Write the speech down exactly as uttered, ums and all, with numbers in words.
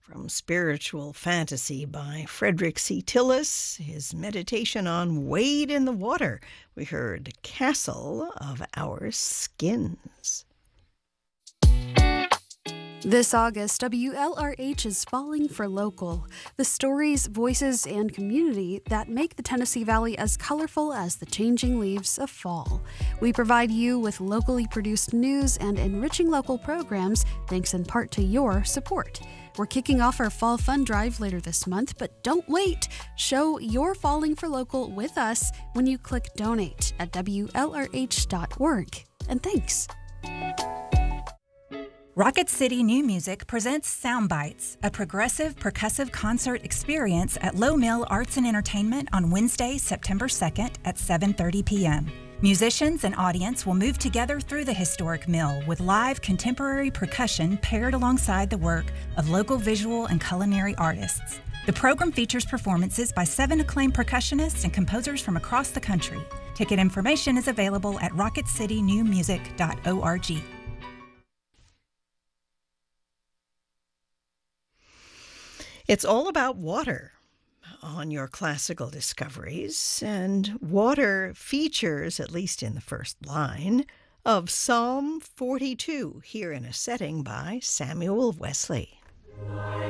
From Spiritual Fantasy by Frederick C. Tillis, his meditation on Wade in the Water, we heard Castle of Our Skins. This August, W L R H is Falling for Local, the stories, voices, and community that make the Tennessee Valley as colorful as the changing leaves of fall. We provide you with locally produced news and enriching local programs, thanks in part to your support. We're kicking off our Fall Fund Drive later this month, but don't wait. Show you're falling for local with us when you click donate at W L R H dot org. And thanks. Rocket City New Music presents Sound Bites, a progressive percussive concert experience at Low Mill Arts and Entertainment on Wednesday, September second at seven thirty p.m. Musicians and audience will move together through the historic mill with live contemporary percussion paired alongside the work of local visual and culinary artists. The program features performances by seven acclaimed percussionists and composers from across the country. Ticket information is available at rocket city new music dot org. It's all about water on your classical discoveries, and water features, at least in the first line, of Psalm forty-two, here in a setting by Samuel Wesley.